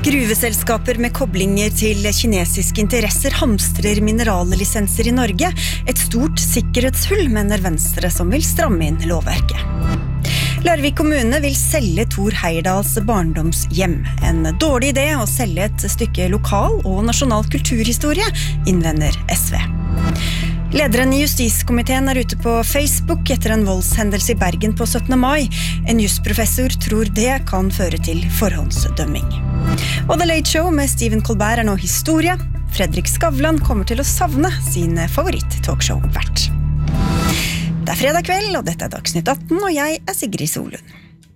Gruveselskaper med koblinger til kinesiske interesser hamstrer minerallisenser i Norge. Et stort sikkerhetshull, mener Venstre, som vil stramme inn lovverket. Larvik kommune vil selge Thor Heyerdahls barndomshjem. En dårlig idé å selge et stykke lokal og nasjonal kulturhistorie, innvender SV. Lederen i Justiskomiteen ute på Facebook etter en voldshendelse i Bergen på 17. mai. En jusprofessor tror det kan føre til forhåndsdømming. Og The Late Show med Stephen Colbert nå historie. Fredrik Skavlan kommer til å savne sin favoritt-talkshow-vert. Det fredag kveld, og dette Dagsnytt 18, og jeg Sigrid Solund.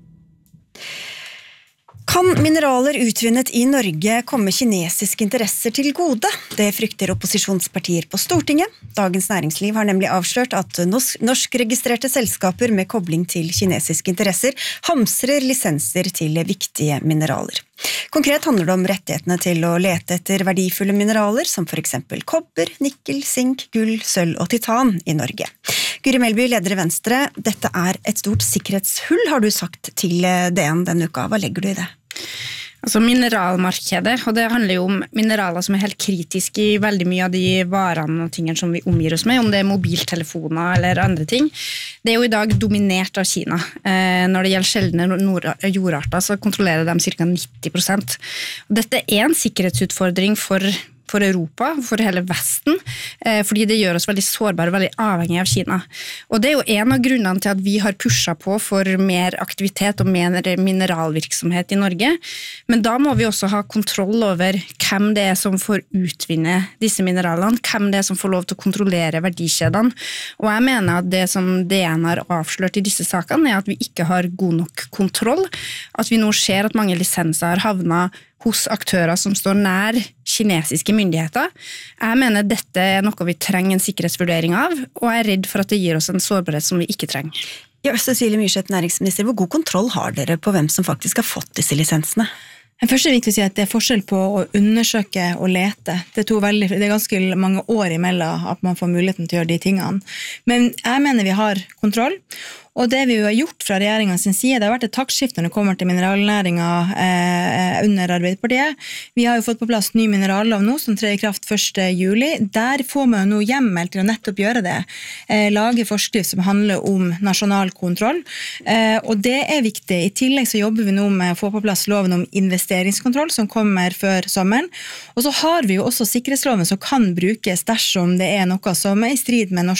Kan mineraler utvinnet i Norge komme kinesiske interesser til gode? Det frykter opposisjonspartier på Stortinget. Dagens Næringsliv har nemlig avslørt at norskregistrerte selskaper med kobling til kinesiske interesser hamstrer lisenser til viktige mineraler. Konkret handler det om rettighetene til å lete etter verdifulle mineraler, som for eksempel kobber, nikkel, sink, gull, sølv og titan i Norge. Guri Melby, leder i Venstre, dette et stort sikkerhetshull, har du sagt til DN denne uka. Hva legger du i det? Altså mineralmarkedet, og det handler jo om mineraler som helt kritiske i veldig mye av de varene og tingene som vi omgir oss med, om det mobiltelefoner eller andre ting. Det jo i dag dominert av Kina. Når det gjelder sjeldne jordarter, så kontrollerer de ca. 90%. Dette en sikkerhetsutfordring for Europa, for hele Vesten, fordi det gjør oss veldig sårbare, veldig avhengige av Kina. Og det jo en av grunnene til at vi har pushet på for mer aktivitet og mer mineralvirksomhet i Norge. Men da må vi også ha kontroll over hvem det som får utvinne disse mineralene, hvem det som får lov til å kontrollere verdikjedene. Og jeg mener at det som DN har avslørt i disse sakene at vi ikke har god nok kontroll, at vi nå ser at mange lisenser har havnet hos aktører som står nær kinesiske myndigheter. Jeg mener dette noe vi trenger en sikkerhetsvurdering av, og jeg redd for at det gir oss en sårbarhet som vi ikke trenger. Ja, Cecilie Myrseth, næringsminister, hvor god kontroll har dere på hvem som faktisk har fått disse lisensene? Først viktig å si at det forskjell på å undersøke og lete. Det ganske mange år imellom at man får muligheten til å gjøre de tingene. Men jeg mener vi har kontroll. Og det vi har gjort fra regjeringens side, det har vært et taktskifte når det kommer til mineralnæringen under Arbeiderpartiet. Vi har jo fått på plass ny minerallov nå, som trer i kraft 1. juli. Der får man jo nå hjemmel til å nettopp gjøre det. Lage forskrift som handler om nasjonal kontroll. Og det viktig. I tillegg så jobber vi nå med å få på plass loven om investeringskontroll, som kommer før sommeren. Og så har vi jo også sikkerhetsloven som kan brukes dersom det noe som i strid med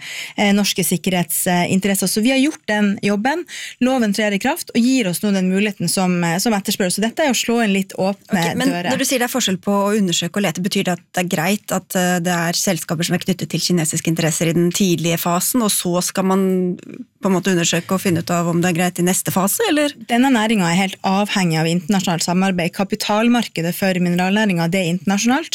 norske sikkerhetsinteresser. Så vi har gjort den jobben, loven trer i kraft og gir oss nå den muligheten som etterspør. Så dette å slå en litt åpne dører. Men når du sier det forskjell på å undersøke og lete, betyr det at det greit at det selskaper som knyttet til kinesiske interesser i den tidlige fasen, og så skal man på en måte undersøke og finne ut av om det greit i neste fase, eller? Denne næringen helt avhengig av internasjonalt samarbeid. Kapitalmarkedet for mineralnæringen, det internasjonalt,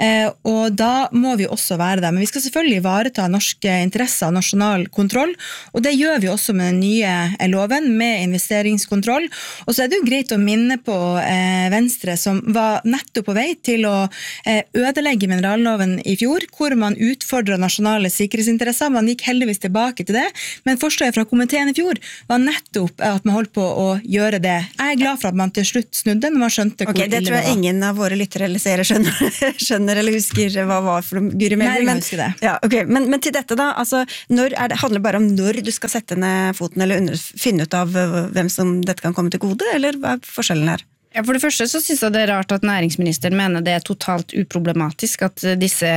og da må vi også være der. Men vi skal selvfølgelig ivareta norske interesser og nasjonal kontroll, og det gjør vi også med den nye loven, med investeringskontroll. Og så det jo greit å minne på Venstre, som var nettopp på vei til å ødelegge mineralloven i fjor, hvor man utfordret nasjonale sikkerhetsinteresser. Man gikk heldigvis tilbake til det, men forstår fra komiteen i fjor var nettopp at man holdt på å gjøre det. Jeg glad for at man til slutt snudde, når man skjønte hvor ille det var. Det tror jeg ingen av våre lyttere eller seere skjønner eller husker hva var for Guri Melby. Nei, jeg husker det. Ja, okay. Men til dette da, altså, handler det bare om når du skal sette ned foten, eller finne ut av hvem som dette kan komme til gode, eller hva forskjellen her? Ja, for det første så synes jeg det rart at næringsministeren mener det totalt uproblematisk at disse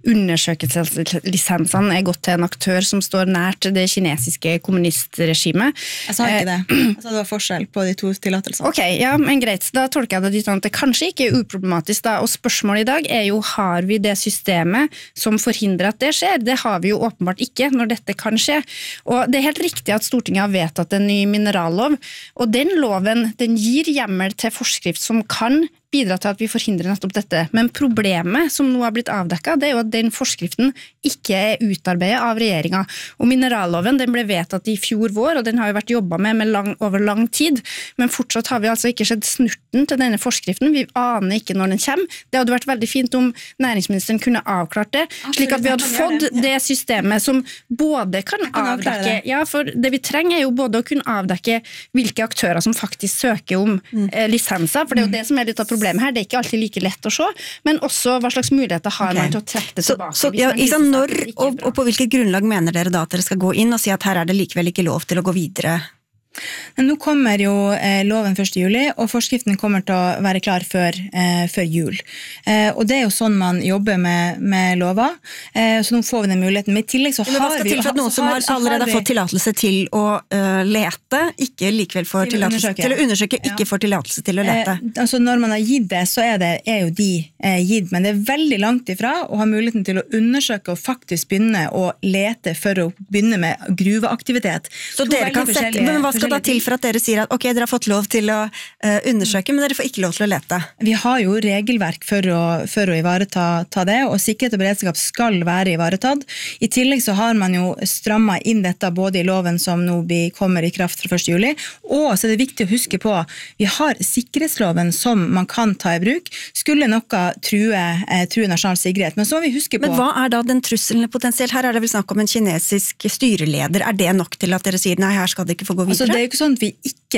undersøkelseslisensene gått til en aktør som står nært det kinesiske kommunistregimet. Jeg sa ikke det. Jeg sa det var forskjell på de to tillatelsene. Ok, ja, men greit. Da tolker jeg det dit at det kanskje ikke uproblematisk da, og spørsmålet i dag jo, har vi det systemet som forhindrer at det skjer? Det har vi jo åpenbart ikke når dette kan skje. Og det helt riktig at Stortinget har vedtatt en ny minerallov, og den loven, den gir hjemmel til forskrift som kan bidra til at vi forhindrer nettopp dette. Men problemet som nå har blitt avdekket, det jo at den forskriften ikke utarbeidet av regjeringen. Og mineralloven, den ble vedtatt i fjor vår, og den har jo vært jobbet med over lang tid, men fortsatt har vi altså ikke sett snurten til denne forskriften. Vi aner ikke når den kommer. Det hadde vært veldig fint om næringsministeren kunne avklart det, slik at vi hadde fått det systemet som både kan avdekke, ja, for det vi trenger jo både å kunne avdekke hvilke aktører som faktisk søker om lisenser, for det jo det som litt av problemet problemet her. Det er ikke alltid like lett å se, men også hva slags muligheter har man til å trekke det tilbake. Så når og på hvilket grunnlag mener dere da at dere skal gå inn og si at her er det likevel ikke lov til å gå videre? Nå kommer jo loven 1. juli, og forskriften kommer til å være klar før jul. Og det er jo sånn man jobber med lover, så nå får vi den muligheten. Men i tillegg så har vi... Hva skal til for at noen som allerede har fått tillatelse til å lete, ikke likevel får tillatelse til å undersøke, ikke får tillatelse til å lete? Altså når man har gitt det, så er jo de gitt, men det er veldig langt ifra å ha muligheten til å undersøke og faktisk begynne å lete for å begynne med gruveaktivitet. Så dere kan sette... Men hva skal da til for at dere sier at ok, dere har fått lov til å undersøke, men dere får ikke lov til å lete? Vi har jo regelverk for å ivareta det, og sikkerhet og beredskap skal være ivaretatt. I tillegg så har man jo strammet inn dette både i loven som nå kommer i kraft fra 1. juli, og så er det viktig å huske på, vi har sikkerhetsloven som man kan ta i bruk, skulle noe true nasjonal sikkerhet, men så må vi huske på... Men hva er da den trusselen potensielt? Her er det vel snakk om en kinesisk styreleder. Er det nok til at dere sier, nei, her skal det ikke få gå videre? Altså, det er jo ikke sånn at vi ikke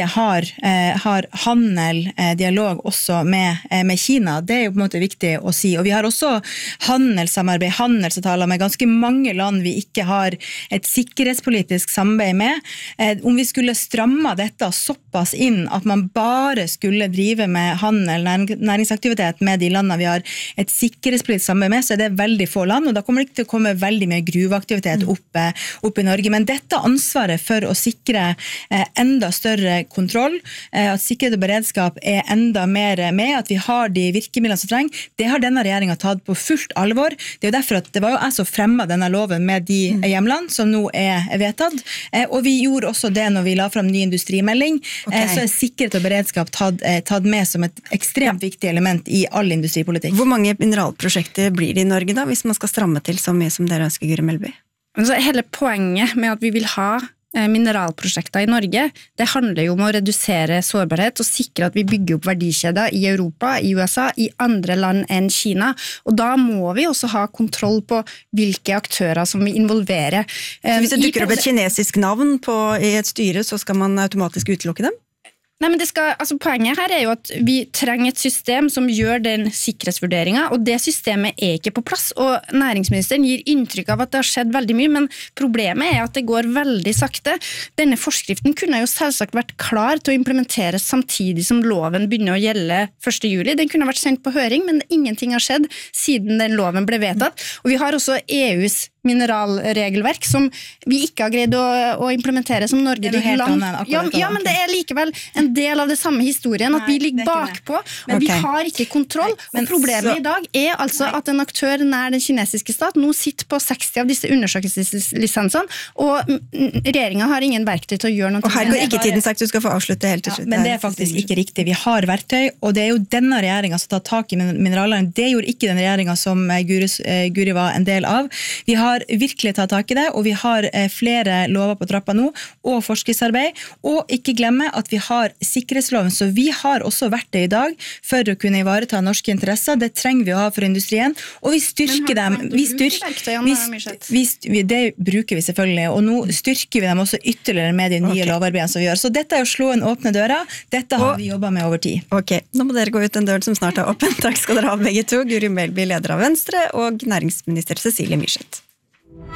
har handel, dialog også med Kina. Det er jo på en måte viktig å si. Og vi har også handelssamarbeid, handelsavtaler med ganske mange land vi ikke har et sikkerhetspolitisk samarbeid med. Om vi skulle stramme dette såpass inn at man bare skulle drive med handel, næringsaktivitet med de landene vi har et sikkerhetspolitisk samarbeid med, så er det veldig få land, og da kommer det ikke til å komme veldig mye gruveaktivitet opp i Norge. Men dette ansvaret for å sikre enda større kontroll, at sikkerhet og beredskap er enda mer med, at vi har de virkemidlene som trenger, det har denne regjeringen tatt på fullt alvor. Det er jo derfor at det var jo jeg som fremmet denne loven med de hjemland som nå er vedtatt, og vi gjorde også det når vi la frem ny industrimelding, så er sikkerhet og beredskap tatt med som et ekstremt viktig element i all industripolitikk. Hvor mange mineralprosjekter blir det i Norge da, hvis man skal stramme til så mye som dere ønsker, Guri Melby? Altså, hele poenget med at vi vil ha mineralprosjekter i Norge, det handler jo om å redusere sårbarhet og sikre at vi bygger opp verdikjeder i Europa, i USA, i andre land enn Kina. Og da må vi også ha kontroll på hvilke aktører som vi involverer. Så hvis det dukker opp et kinesisk navn i et styre, så skal man automatisk utelukke dem? Nei, men poenget her er jo at vi trenger et system som gjør den sikkerhetsvurderingen, og det systemet er ikke på plass, og næringsministeren gir inntrykk av at det har skjedd veldig mye, men problemet er at det går veldig sakte. Denne forskriften kunne jo selvsagt vært klar til å implementeres samtidig som loven begynner å gjelde 1. juli. Den kunne vært sendt på høring, men ingenting har skjedd siden den loven ble vedtatt, og vi har også EUs mineralregelverk som vi ikke har greid å implementere som Norge ligger langt. Ja, men det er likevel en del av det samme historien, at vi ligger bakpå, og vi har ikke kontroll. Og problemet i dag er altså at en aktør nær den kinesiske stat nå sitter på 60 av disse undersøkelseslisensene, og regjeringen har ingen verktøy til å gjøre noe. Og her går ikke tiden sagt, du skal få avslutte helt til slutt. Men det er faktisk ikke riktig. Vi har verktøy, og det er jo denne regjeringen som tar tak i mineralene. Det gjorde ikke den regjeringen som Guri var en del av. Vi har virkelig tatt tak i det, og vi har flere lover på trappa nå, og forskriftsarbeid, og ikke glemme at vi har sikkerhetsloven, så vi har også verktøy i dag for å kunne ivareta norske interesser. Det trenger vi å ha for industrien, og vi styrker dem. Det bruker vi selvfølgelig, og nå styrker vi dem også ytterligere med de nye lovarbeidene som vi gjør. Så dette er å slå en åpne døra. Dette har vi jobbet med over tid. Ok, nå må dere gå ut den døren som snart er åpen. Takk skal dere ha begge to. Guri Melby, leder av Venstre, og næringsminister Cecilie Myrseth.